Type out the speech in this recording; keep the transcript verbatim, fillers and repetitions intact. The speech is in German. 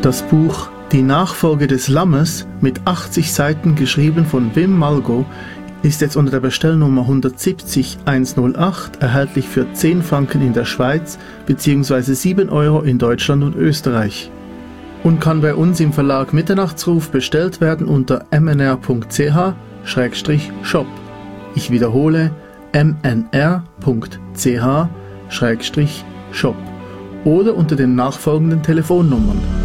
Das Buch Die Nachfolge des Lammes mit achtzig Seiten geschrieben von Wim Malgo ist jetzt unter der Bestellnummer eins sieben null eins null acht erhältlich für zehn Franken in der Schweiz bzw. sieben Euro in Deutschland und Österreich und kann bei uns im Verlag Mitternachtsruf bestellt werden unter m n r punkt c h schrägstrich shop. Ich wiederhole m n r punkt c h schrägstrich shop oder unter den nachfolgenden Telefonnummern